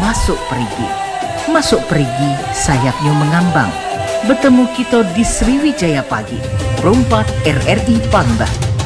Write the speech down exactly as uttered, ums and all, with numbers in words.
Masuk Perigi. Masuk Perigi, sayapnya mengambang. Bertemu kita di Sriwijaya Pagi, perempat R R I Palembang.